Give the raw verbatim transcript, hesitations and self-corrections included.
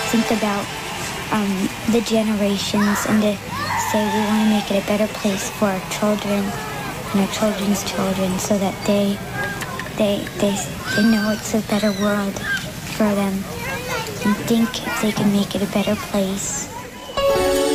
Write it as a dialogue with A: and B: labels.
A: think about um, the generations and to say we want to make it a better place for our children and our children's children so that they they they, they know it's a better world for them and think if they can make it a better place.